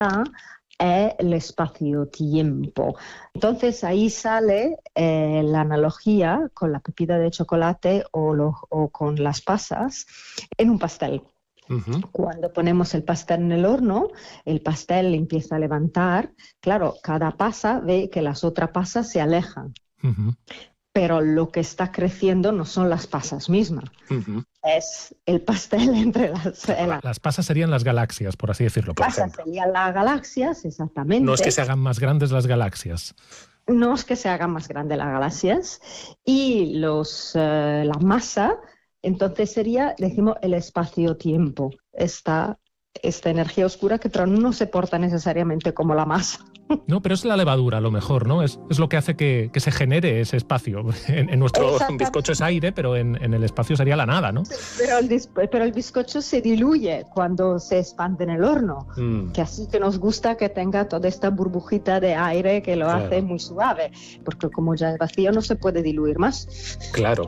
es el espacio-tiempo. Entonces ahí sale la analogía con la pepita de chocolate o con las pasas en un pastel. Uh-huh. Cuando ponemos el pastel en el horno, el pastel empieza a levantar. Claro, cada pasa ve que las otras pasas se alejan. Uh-huh. Pero lo que está creciendo no son las pasas mismas, es el pastel entre las... Las pasas serían las galaxias, por así decirlo, por ejemplo. Pasas serían las galaxias, exactamente. No es que se hagan más grandes las galaxias. No es que se hagan más grandes las galaxias. Y la masa, entonces sería, decimos, el espacio-tiempo. Esta energía oscura que pero no se porta necesariamente como la masa. No, pero es la levadura a lo mejor, ¿no? Es lo que hace que se genere ese espacio. En nuestro bizcocho es aire, pero en el espacio sería la nada, ¿no? Sí, pero el bizcocho se diluye cuando se expande en el horno, que así que nos gusta que tenga toda esta burbujita de aire que lo hace muy suave, porque como ya es vacío no se puede diluir más. Claro.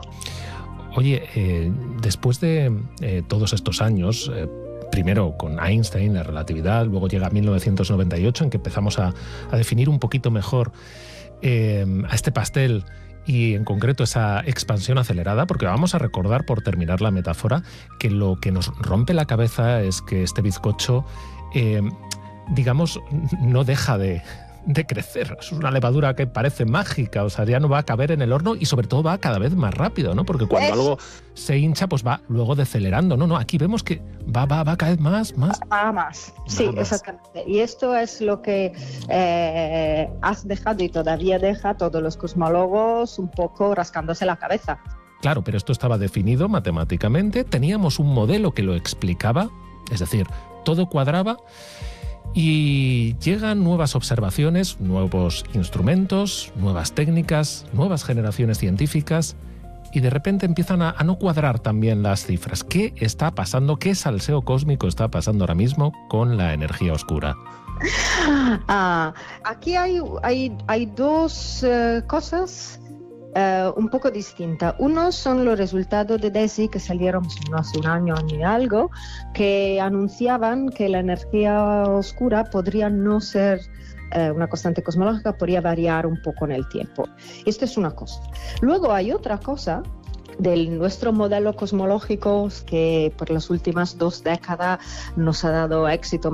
Oye, después de todos estos años... primero con Einstein, la relatividad, luego llega 1998 en que empezamos a definir un poquito mejor a este pastel y en concreto esa expansión acelerada, porque vamos a recordar, por terminar la metáfora, que lo que nos rompe la cabeza es que este bizcocho, digamos, no deja de crecer. Es una levadura que parece mágica, o sea, ya no va a caber en el horno y sobre todo va cada vez más rápido, ¿no? Porque cuando algo se hincha, pues va luego decelerando. No, aquí vemos que va cada vez más. Va más, sí, exactamente. Y esto es lo que has dejado y todavía deja todos los cosmólogos un poco rascándose la cabeza. Claro, pero esto estaba definido matemáticamente, teníamos un modelo que lo explicaba, es decir, todo cuadraba. Y llegan nuevas observaciones, nuevos instrumentos, nuevas técnicas, nuevas generaciones científicas y de repente empiezan a no cuadrar también las cifras. ¿Qué está pasando? ¿Qué salseo cósmico está pasando ahora mismo con la energía oscura? Aquí hay dos cosas un poco distintas. Uno son los resultados de DESI que salieron hace un año y algo, que anunciaban que la energía oscura podría no ser una constante cosmológica, podría variar un poco en el tiempo. Esto es una cosa. Luego hay otra cosa de nuestro modelo cosmológico que por las últimas 2 décadas nos ha dado éxito,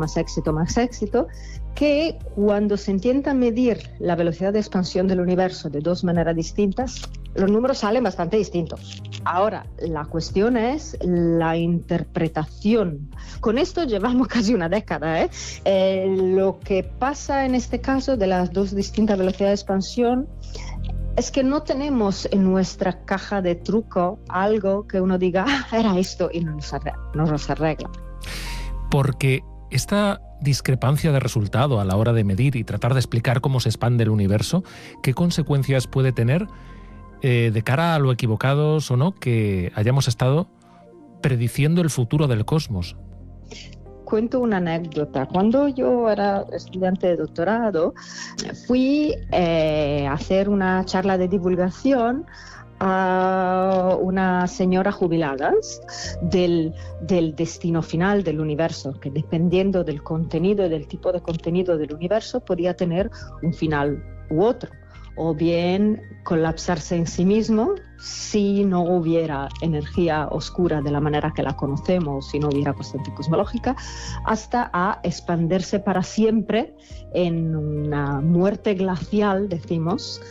que cuando se intenta medir la velocidad de expansión del universo de 2 maneras distintas, los números salen bastante distintos. Ahora, la cuestión es la interpretación. Con esto llevamos casi una década, lo que pasa en este caso de las 2 distintas velocidades de expansión es que no tenemos en nuestra caja de truco algo que uno diga, era esto y nos arregla. Porque esta discrepancia de resultado a la hora de medir y tratar de explicar cómo se expande el universo, ¿qué consecuencias puede tener de cara a lo equivocados o no que hayamos estado prediciendo el futuro del cosmos? Cuento una anécdota. Cuando yo era estudiante de doctorado, fui a hacer una charla de divulgación a una señora jubilada del destino final del universo, que dependiendo del contenido y del tipo de contenido del universo podía tener un final u otro, o bien colapsarse en sí mismo si no hubiera energía oscura de la manera que la conocemos, si no hubiera constante cosmológica, hasta a expandirse para siempre en una muerte glacial, decimos,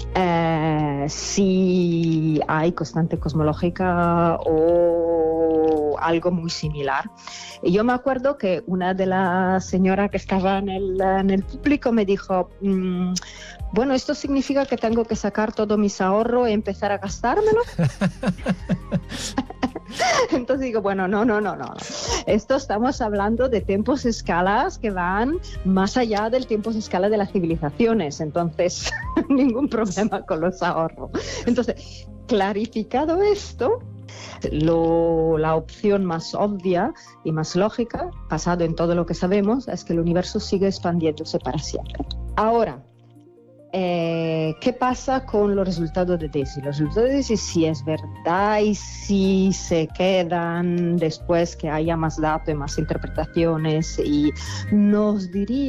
si hay constante cosmológica o algo muy similar. Y yo me acuerdo que una de las señoras que estaba en el público me dijo, bueno, ¿esto significa que tengo que sacar todos mis ahorros y empezar a gastármelo? Entonces digo, bueno, no. Esto estamos hablando de tiempos escalas que van más allá del tiempos escala de las civilizaciones. Entonces, ningún problema con los ahorros. Entonces, clarificado esto, la opción más obvia y más lógica, basado en todo lo que sabemos, es que el universo sigue expandiéndose para siempre. Ahora, ¿qué pasa con los resultados de DESI? Los resultados de DESI si es verdad y si se quedan después que haya más datos y más interpretaciones, y nos diría